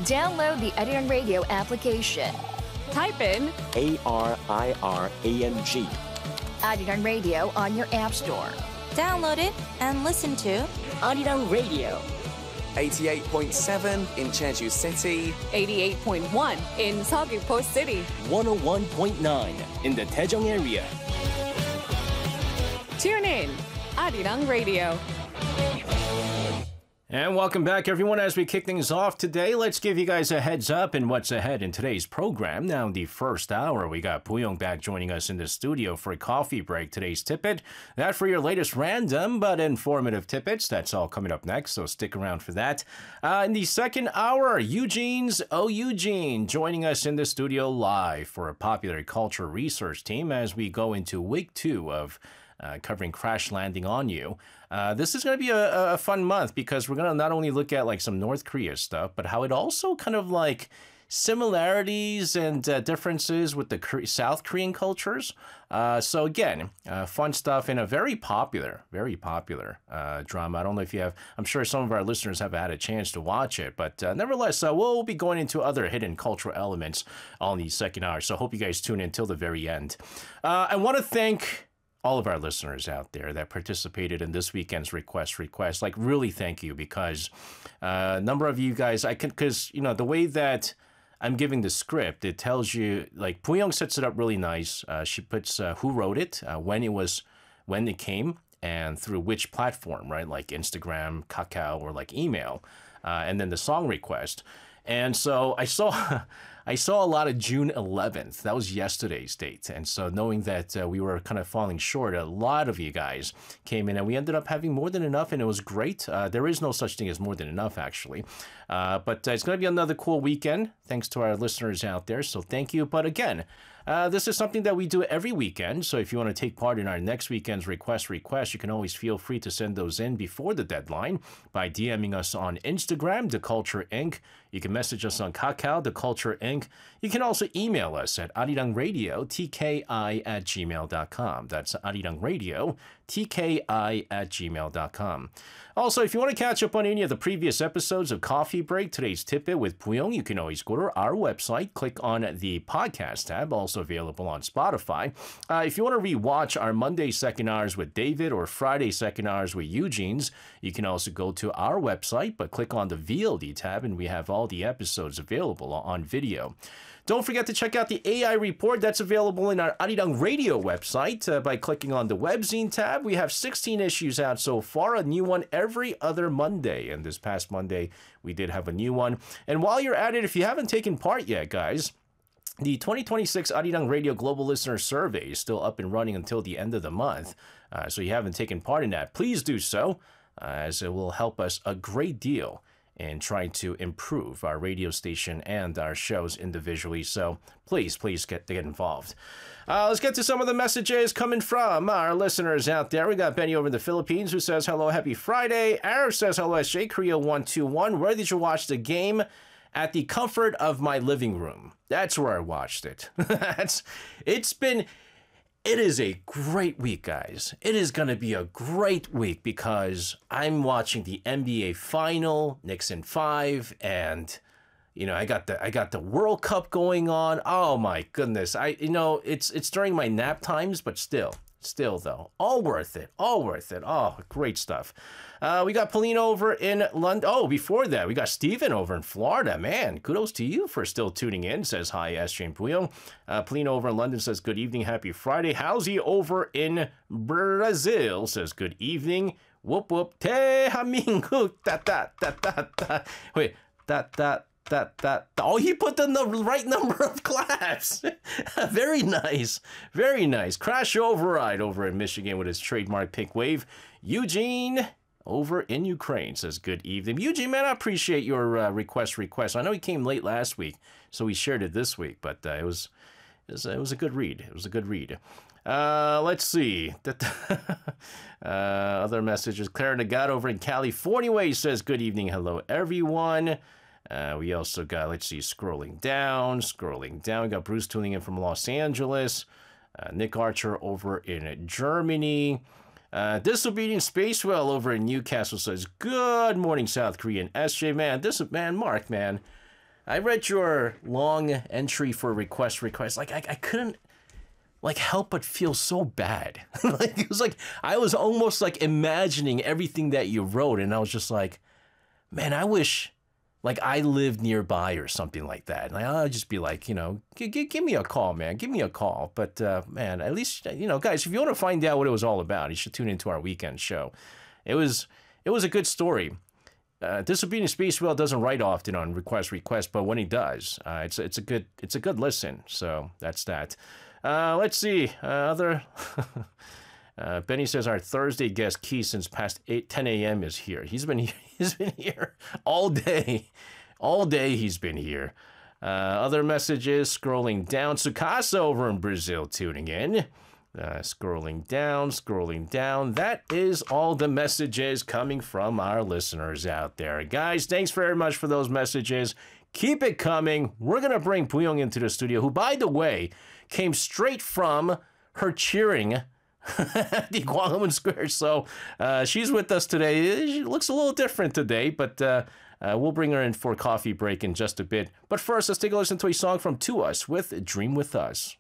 Download the Arirang Radio application. Type in ARIRANG. Arirang Radio on your app store. Download it and listen to Arirang Radio. 88.7 in Jeju City. 88.1 in Seogwipo City. 101.9 in the Daejeong area. Tune in, Arirang Radio. And welcome back, everyone. As we kick things off today, let's give you guys a heads up in what's ahead in today's program. Now, in the first hour, we got Puyong back joining us in the studio for a coffee break. Today's Tippet, that for your latest random but informative tidbits. That's all coming up next, so stick around for that. In the second hour, Eugene's Eugene joining us in the studio live for a popular culture research team as we go into week 2 of covering Crash Landing on You. This is going to be a fun month because we're going to not only look at like some North Korea stuff, but how it also kind of like similarities and differences with the South Korean cultures. So again, fun stuff in a very popular drama. I don't know if you have, I'm sure some of our listeners have had a chance to watch it, but nevertheless, we'll be going into other hidden cultural elements on the second hour. So I hope you guys tune in till the very end. I want to thank all of our listeners out there that participated in this weekend's request. Like, really thank you, because a number of you guys, because, you know, the way that I'm giving the script, it tells you, like, Puyong sets it up really nice. She puts who wrote it, when it came, and through which platform, right? Like Instagram, Kakao, or like email, and then the song request. And so I saw a lot of June 11th. That was yesterday's date. And so knowing that we were kind of falling short, a lot of you guys came in and we ended up having more than enough, and it was great. There is no such thing as more than enough, actually. But it's going to be another cool weekend, thanks to our listeners out there. So thank you. But again, this is something that we do every weekend. So if you want to take part in our next weekend's request, you can always feel free to send those in before the deadline by DMing us on Instagram, The Culture Inc. You can message us on Kakao, The Culture Inc. You can also email us at arirangradio@tki@gmail.com. That's arirangradio@tki@gmail.com. Also, if you want to catch up on any of the previous episodes of Coffee Break, today's Tidbit with Puyong, you can always go to our website, click on the podcast tab, also available on Spotify. If you want to rewatch our Monday second hours with David or Friday second hours with Eugene's, you can also go to our website, but click on the VOD tab, and we have all the episodes available on video. Don't forget to check out the AI report that's available in our Arirang Radio website by clicking on the webzine tab. We have 16 issues out so far, a new one every other Monday. And this past Monday, we did have a new one. And while you're at it, if you haven't taken part yet, guys, the 2026 Arirang Radio Global Listener Survey is still up and running until the end of the month. So you haven't taken part in that, please do so, as it will help us a great deal in trying to improve our radio station and our shows individually. So please get involved. Let's get to some of the messages coming from our listeners out there. We got Benny over in the Philippines who says, hello, happy Friday. Arif says, hello, SJ, Korea 121. Where did you watch the game? At the comfort of my living room. That's where I watched it. It is a great week, guys. It is going to be a great week because I'm watching the NBA final, Knicks in 5, and you know, I got the World Cup going on. Oh my goodness. It's during my nap times, but still though, all worth it. Oh, great stuff. We got Pauline over in London. Oh, before that, we got Steven over in Florida. Man, kudos to you for still tuning in. Says hi, SJ and Puyong. Pauline over in London says good evening, happy Friday. Howsy over in Brazil says good evening. Whoop whoop, Tehamingu. Wait, oh, he put the right number of claps. Very nice. Crash Override over in Michigan with his trademark pink wave. Eugene over in Ukraine says good evening. Eugene, man, I appreciate your request. I know he came late last week, so we shared it this week, but it was a good read. Let's see. Other messages. Clara Nagat over in California says good evening. Hello, everyone. We also got, let's see, scrolling down. We got Bruce tuning in from Los Angeles. Nick Archer over in Germany. Disobedient Spacewell over in Newcastle says, good morning, South Korean SJ. Man, Mark, man. I read your long entry for request. Like I couldn't like help but feel so bad. Like it was like I was almost like imagining everything that you wrote, and I was just like, man, I wish like I lived nearby or something like that. And I'll just be like, give me a call, man. Give me a call. But man, at least guys, if you want to find out what it was all about, you should tune into our weekend show. It was a good story. Disobedient Space Whale doesn't write often on request, but when he does, it's a good listen. So that's that. Let's see. Benny says our Thursday guest Keith since past 10 a.m. is here. He's been here all day. All day he's been here. Other messages scrolling down. Sukasa over in Brazil tuning in. Scrolling down. That is all the messages coming from our listeners out there. Guys, thanks very much for those messages. Keep it coming. We're going to bring Puyong into the studio, who, by the way, came straight from her cheering at the Gwanghwamun Square. So she's with us today. She looks a little different today, but we'll bring her in for a coffee break in just a bit. But first, let's take a listen to a song from To Us with Dream With Us.